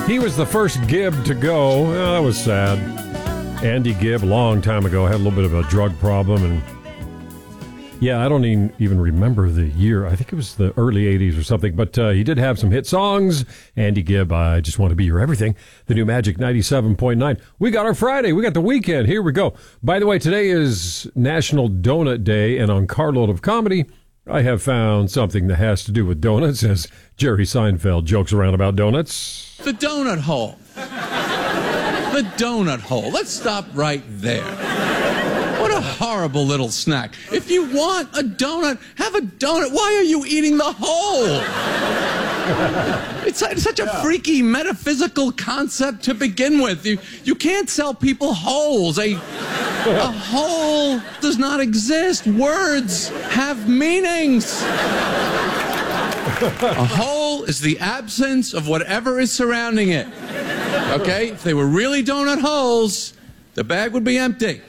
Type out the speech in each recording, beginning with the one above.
He was the first Gibb to go. Oh, that was sad. Andy Gibb, a long time ago, had a little bit of a drug problem, and yeah, I don't even remember the year. I think it was the early 80s or something, but he did have some hit songs. Andy Gibb, I Just Want to Be Your Everything, the new Magic 97.9. We got our Friday. We got the weekend. Here we go. By the way, today is National Donut Day, and on Carload of Comedy, I have found something that has to do with donuts, as Jerry Seinfeld jokes around about donuts. The donut hole. The donut hole. Let's stop right there. What a horrible little snack. If you want a donut, have a donut. Why are you eating the hole? It's such a freaky metaphysical concept to begin with. You can't sell people holes. A hole does not exist. Words have meanings. A hole is the absence of whatever is surrounding it. Okay? If they were really donut holes, the bag would be empty.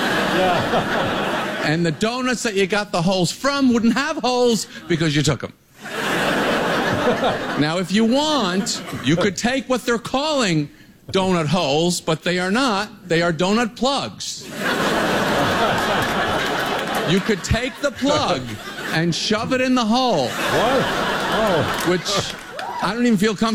And the donuts that you got the holes from wouldn't have holes because you took them. Now, if you want, you could take what they're calling donut holes, but they are not. They are donut plugs. You could take the plug and shove it in the hole. What? Oh. Which I don't even feel comfortable.